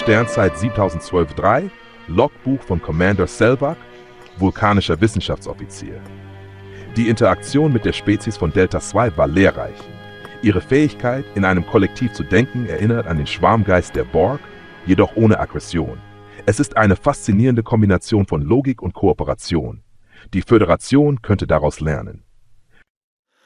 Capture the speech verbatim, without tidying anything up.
Sternzeit siebentausendzwölf drei, Logbuch von Commander Selvak, vulkanischer Wissenschaftsoffizier. Die Interaktion mit der Spezies von Delta zwei war lehrreich. Ihre Fähigkeit, in einem Kollektiv zu denken, erinnert an den Schwarmgeist der Borg, jedoch ohne Aggression. Es ist eine faszinierende Kombination von Logik und Kooperation. Die Föderation könnte daraus lernen.